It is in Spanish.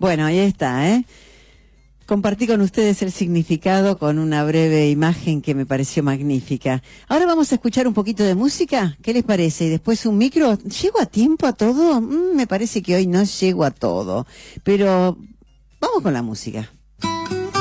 Bueno, ahí está, ¿eh? Compartí con ustedes el significado con una breve imagen que me pareció magnífica. Ahora vamos a escuchar un poquito de música, ¿qué les parece? Y después un micro. ¿Llego a tiempo a todo? Me parece que hoy no llego a todo, pero vamos con la música.